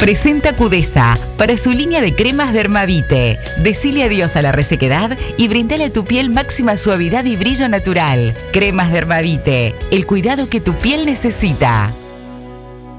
Presenta Cudesa para su línea de cremas Dermavite. Decile adiós a la resequedad y brindale a tu piel máxima suavidad y brillo natural. Cremas Dermavite, el cuidado que tu piel necesita.